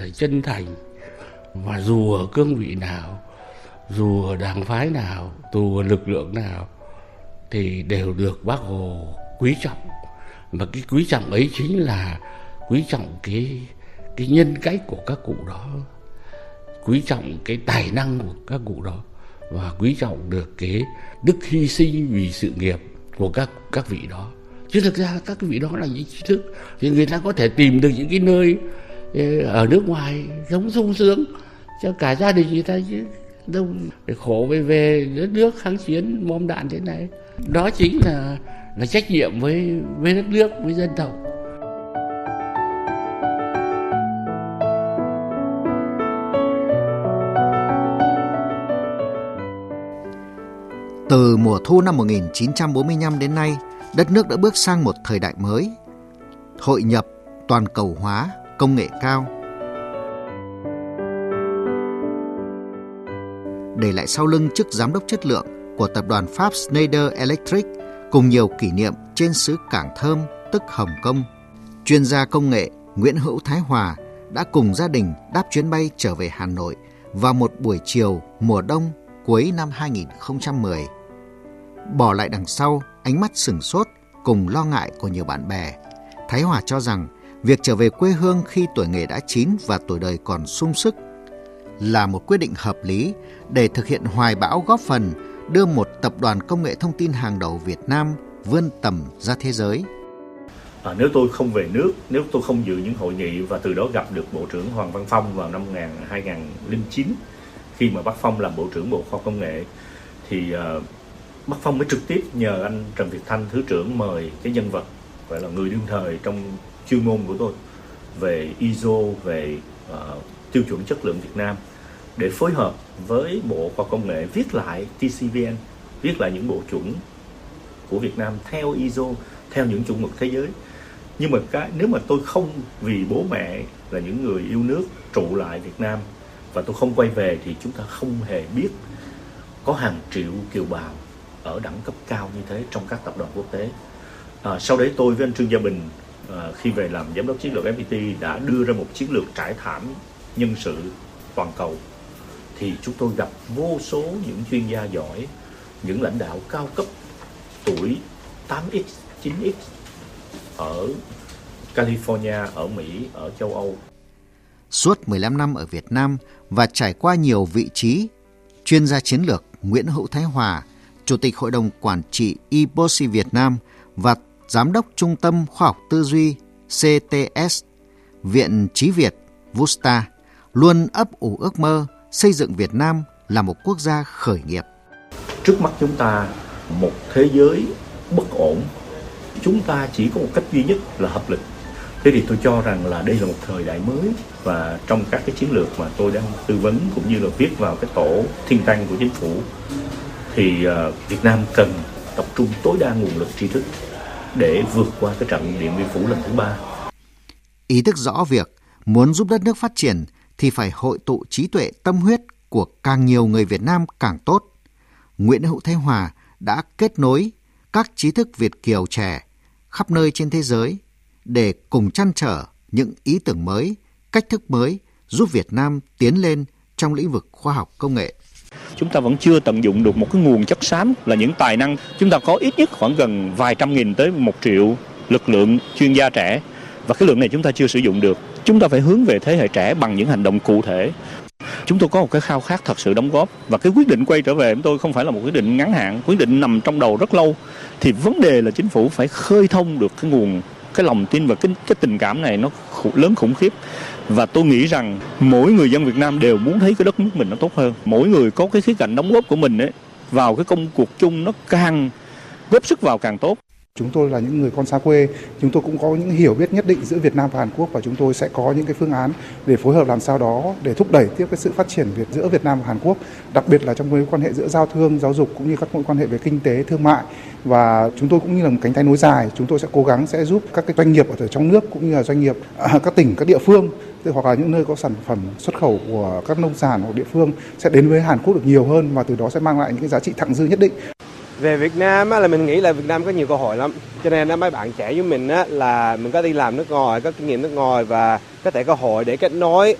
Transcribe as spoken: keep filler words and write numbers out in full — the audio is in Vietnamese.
phải chân thành, và dù ở cương vị nào, dù ở đảng phái nào, dù ở lực lượng nào thì đều được Bác Hồ quý trọng. Mà cái quý trọng ấy chính là quý trọng cái cái nhân cách của các cụ đó, quý trọng cái tài năng của các cụ đó, và quý trọng được cái đức hy sinh vì sự nghiệp của các các vị đó. Chứ thực ra các vị đó là những trí thức thì người ta có thể tìm được những cái nơi ở nước ngoài sống sung sướng cho cả gia đình người ta, chứ đâu để khổ về về đất nước kháng chiến bom đạn thế này. Đó chính là là trách nhiệm với với đất nước, với dân tộc. Từ mùa thu năm một nghìn chín trăm bốn mươi lăm đến nay, đất nước đã bước sang một thời đại mới, hội nhập, toàn cầu hóa, công nghệ cao. Để lại sau lưng chức giám đốc chất lượng của tập đoàn Pháp Schneider Electric cùng nhiều kỷ niệm trên xứ Cảng Thơm, tức Hồng Kông, chuyên gia công nghệ Nguyễn Hữu Thái Hòa đã cùng gia đình đáp chuyến bay trở về Hà Nội vào một buổi chiều mùa đông cuối năm hai nghìn không trăm mười. Bỏ lại đằng sau ánh mắt sửng sốt cùng lo ngại của nhiều bạn bè, Thái Hòa cho rằng việc trở về quê hương khi tuổi nghề đã chín và tuổi đời còn sung sức là một quyết định hợp lý để thực hiện hoài bão góp phần đưa một tập đoàn công nghệ thông tin hàng đầu Việt Nam vươn tầm ra thế giới. À, nếu tôi không về nước, nếu tôi không dự những hội nghị và từ đó gặp được Bộ trưởng Hoàng Văn Phong vào năm hai nghìn không trăm lẻ chín, khi mà bác Phong làm Bộ trưởng Bộ Khoa học Công nghệ, thì uh, bác Phong mới trực tiếp nhờ anh Trần Việt Thanh, Thứ trưởng, mời cái nhân vật gọi là người đương thời trong chuyên môn của tôi về i ét ô, về uh, tiêu chuẩn chất lượng Việt Nam, để phối hợp với Bộ Khoa học Công nghệ viết lại tê xê vê en, viết lại những bộ chuẩn của Việt Nam theo i ét ô, theo những chuẩn mực thế giới. Nhưng mà cái nếu mà tôi không vì bố mẹ là những người yêu nước trụ lại Việt Nam và tôi không quay về thì chúng ta không hề biết có hàng triệu kiều bào ở đẳng cấp cao như thế trong các tập đoàn quốc tế. À, sau đấy tôi với anh Trương Gia Bình à, khi về làm giám đốc chiến lược ép pê tê đã đưa ra một chiến lược trải thảm nhân sự toàn cầu. Thì chúng tôi gặp vô số những chuyên gia giỏi, những lãnh đạo cao cấp tuổi tám x, chín x ở California, ở Mỹ, ở châu Âu. Suốt mười lăm năm ở Việt Nam và trải qua nhiều vị trí, chuyên gia chiến lược Nguyễn Hữu Thái Hòa, Chủ tịch Hội đồng Quản trị i bê o xê Việt Nam và Giám đốc Trung tâm Khoa học Tư duy xê tê ét, Viện Trí Việt, Vusta, luôn ấp ủ ước mơ xây dựng Việt Nam là một quốc gia khởi nghiệp. Trước mắt chúng ta một thế giới bất ổn, chúng ta chỉ có một cách duy nhất là hợp lực. Thế thì tôi cho rằng là đây là một thời đại mới, và trong các cái chiến lược mà tôi đang tư vấn cũng như là viết vào cái tổ think tank của chính phủ, thì uh, Việt Nam cần tập trung tối đa nguồn lực tri thức để vượt qua cái trận Điện Biên Phủ lần thứ ba. Ý thức rõ việc muốn giúp đất nước phát triển thì phải hội tụ trí tuệ tâm huyết của càng nhiều người Việt Nam càng tốt. Nguyễn Hữu Thái Hòa đã kết nối các trí thức Việt kiều trẻ khắp nơi trên thế giới để cùng trăn trở những ý tưởng mới, cách thức mới giúp Việt Nam tiến lên trong lĩnh vực khoa học công nghệ. Chúng ta vẫn chưa tận dụng được một cái nguồn chất xám là những tài năng. Chúng ta có ít nhất khoảng gần vài trăm nghìn tới một triệu lực lượng chuyên gia trẻ, và cái lượng này chúng ta chưa sử dụng được. Chúng ta phải hướng về thế hệ trẻ bằng những hành động cụ thể. Chúng tôi có một cái khao khát thật sự đóng góp, và cái quyết định quay trở về của tôi không phải là một quyết định ngắn hạn, quyết định nằm trong đầu rất lâu. Thì vấn đề là chính phủ phải khơi thông được cái nguồn, cái lòng tin và cái, cái tình cảm này nó lớn khủng khiếp. Và tôi nghĩ rằng mỗi người dân Việt Nam đều muốn thấy cái đất nước mình nó tốt hơn. Mỗi người có cái khía cạnh đóng góp của mình ấy vào cái công cuộc chung, nó càng góp sức vào càng tốt. Chúng tôi là những người con xa quê, chúng tôi cũng có những hiểu biết nhất định giữa Việt Nam và Hàn Quốc, và chúng tôi sẽ có những cái phương án để phối hợp làm sao đó để thúc đẩy tiếp cái sự phát triển Việt giữa Việt Nam và Hàn Quốc, đặc biệt là trong mối quan hệ giữa giao thương, giáo dục cũng như các mối quan hệ về kinh tế, thương mại. Và chúng tôi cũng như là một cánh tay nối dài, chúng tôi sẽ cố gắng sẽ giúp các cái doanh nghiệp ở trong nước cũng như là doanh nghiệp ở các tỉnh, các địa phương, hoặc là những nơi có sản phẩm xuất khẩu của các nông sản của địa phương sẽ đến với Hàn Quốc được nhiều hơn, và từ đó sẽ mang lại những cái giá trị thặng dư nhất định. Về Việt Nam á, là mình nghĩ là Việt Nam có nhiều cơ hội lắm, cho nên á, mấy bạn trẻ với mình á, là mình có đi làm nước ngoài, có kinh nghiệm nước ngoài và có thể cơ hội để kết nối